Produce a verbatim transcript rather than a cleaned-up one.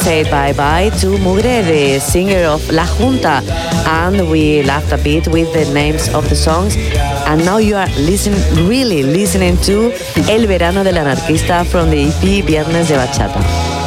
said bye-bye to Mugre, the singer of La Junta, and we laughed a bit with the names of the songs. And now you are listening, really listening to El Verano del Anarquista from the E P Viernes de Bachata.